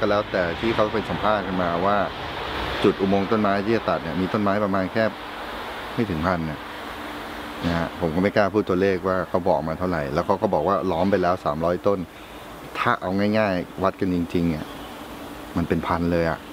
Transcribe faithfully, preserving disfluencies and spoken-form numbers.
ก็แล้วแต่ที่เขาไปสัมภาษณ์กันมาว่าจุดอุโมงค์ต้นไม้ที่จะตัดเนี่ยมีต้นไม้ประมาณแค่ไม่ถึงพันเนี่ยนะฮะผมก็ไม่กล้าพูดตัวเลขว่าเขาบอกมาเท่าไหร่แล้วเขาก็บอกว่าล้อมไปแล้วสามร้อยต้นถ้าเอาง่ายๆวัดกันจริงๆอ่ะมันเป็นพันเลยอ่ะ